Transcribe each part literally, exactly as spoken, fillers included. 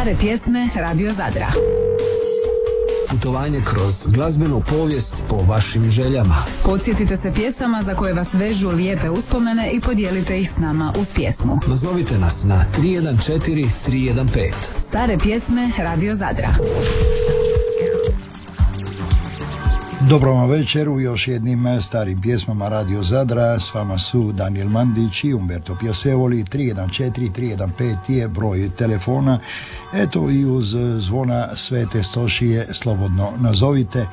Stare pjesme Radio Zadra. Putovanje kroz glazbenu povijest po vašim željama. Podsjetite se pjesama za koje vas vežu lijepe uspomene i podijelite ih s nama uz pjesmu. Nazovite nas na tri jedan četiri tri jedan pet. Stare pjesme Radio Zadra. Dobro vam večer u još jednim starim pjesmama Radio Zadra. S vama su Daniel Mandić i Umberto Piosevoli. Tri jedan četiri tri jedan pet je broj telefona. Eto, i uz zvona Svete Stošije slobodno nazovite.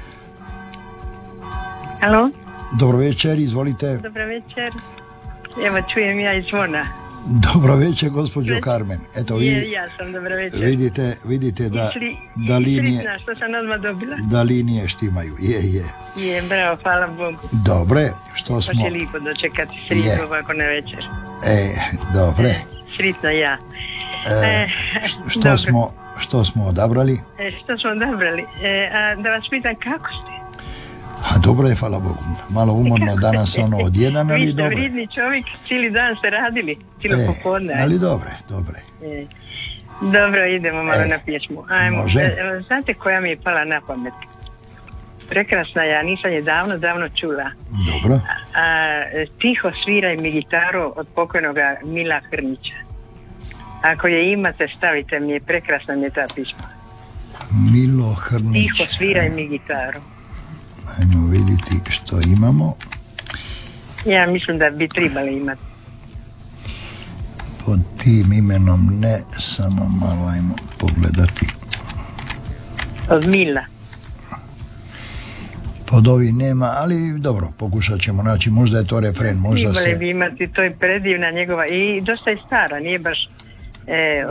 Alo? Dobro večer, izvolite. Dobro večer. Evo, čujem ja iz zvona. Dobro večer, gospođo Već... Carmen. Eto, vi, je, ja sam, dobro večer. Vidite, vidite da, sli, da linije... Sretna, što sam odmah dobila. Da linije štimaju, je, je. Je, bravo, hvala Bogu. Dobre, što smo... Baš je lijepo dočekati sretno ovako na večer. E, dobre. Sretno ja. E, e, što, smo, što smo odabrali? E, što smo odabrali? E, a, da vas pitam kako ste? A dobro je, hvala Bogu. Malo umorno danas ono od jedan, ali dobro. Vi ste vridni čovjek, cijeli dan ste radili, cijelo e, popodne. Ali dobre, dobre. E, dobro, idemo malo e, na pjesmu. Ajmo, može. E, znate koja mi je pala na pamet? Prekrasna, ja nisam je davno, davno čula. Dobro. A, a, tiho sviraj mi gitaru od pokojnoga Mila Hrnića. Ako je imate, stavite mi je, prekrasna mi je ta pisma. Milo Hrnić. Tiho sviraj mi gitaru. Ajmo vidjeti što imamo. Ja mislim da bi trebali imati. Pod tim imenom ne, samo malo ajmo pogledati. Od Mila. Pod ovi nema, ali dobro, pokušat ćemo naći, možda je to refren, možda se... Trebali bi imati, to je predivna njegova i dosta je stara, nije baš... E,